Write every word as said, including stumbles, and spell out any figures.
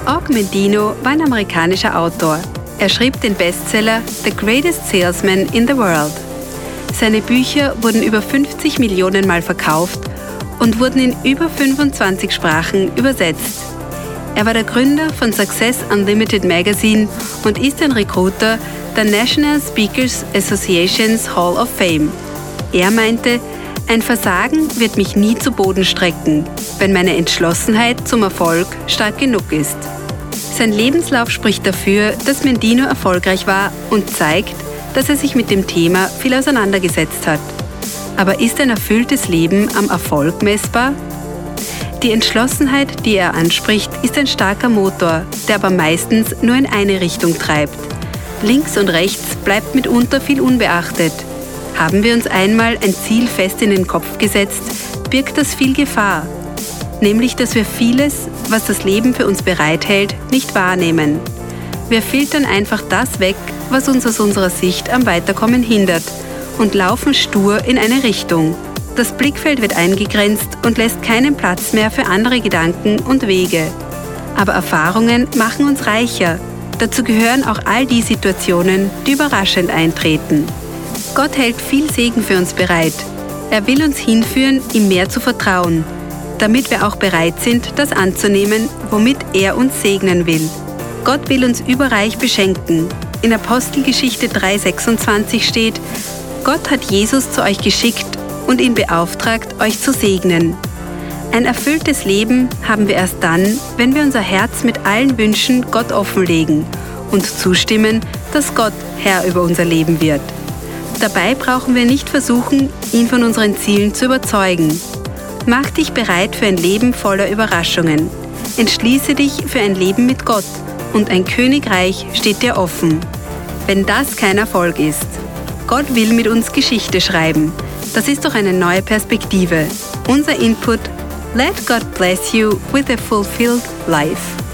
Og Mandino war ein amerikanischer Autor. Er schrieb den Bestseller The Greatest Salesman in the World. Seine Bücher wurden über fünfzig Millionen Mal verkauft und wurden in über fünfundzwanzig Sprachen übersetzt. Er war der Gründer von Success Unlimited Magazine und ist ein Recruiter der National Speakers Association's Hall of Fame. Er meinte, ein Versagen wird mich nie zu Boden strecken, wenn meine Entschlossenheit zum Erfolg stark genug ist. Sein Lebenslauf spricht dafür, dass Mandino erfolgreich war und zeigt, dass er sich mit dem Thema viel auseinandergesetzt hat. Aber ist ein erfülltes Leben am Erfolg messbar? Die Entschlossenheit, die er anspricht, ist ein starker Motor, der aber meistens nur in eine Richtung treibt. Links und rechts bleibt mitunter viel unbeachtet. Haben wir uns einmal ein Ziel fest in den Kopf gesetzt, birgt das viel Gefahr. Nämlich, dass wir vieles, was das Leben für uns bereithält, nicht wahrnehmen. Wir filtern einfach das weg, was uns aus unserer Sicht am Weiterkommen hindert und laufen stur in eine Richtung. Das Blickfeld wird eingegrenzt und lässt keinen Platz mehr für andere Gedanken und Wege. Aber Erfahrungen machen uns reicher. Dazu gehören auch all die Situationen, die überraschend eintreten. Gott hält viel Segen für uns bereit. Er will uns hinführen, ihm mehr zu vertrauen, damit wir auch bereit sind, das anzunehmen, womit er uns segnen will. Gott will uns überreich beschenken. In Apostelgeschichte drei sechsundzwanzig steht: Gott hat Jesus zu euch geschickt und ihn beauftragt, euch zu segnen. Ein erfülltes Leben haben wir erst dann, wenn wir unser Herz mit allen Wünschen Gott offenlegen und zustimmen, dass Gott Herr über unser Leben wird. Dabei brauchen wir nicht versuchen, ihn von unseren Zielen zu überzeugen. Mach dich bereit für ein Leben voller Überraschungen. Entschließe dich für ein Leben mit Gott und ein Königreich steht dir offen. Wenn das kein Erfolg ist. Gott will mit uns Geschichte schreiben. Das ist doch eine neue Perspektive. Unser Input: Let God bless you with a fulfilled life.